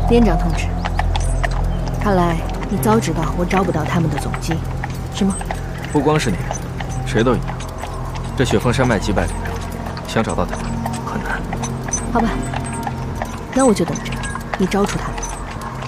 连长同志，看来你早知道我找不到他们的踪迹，是吗？ 不光是你，谁都一样。这雪峰山脉几百里，想找到他们很难。 好吧，那我就等着你找出他们。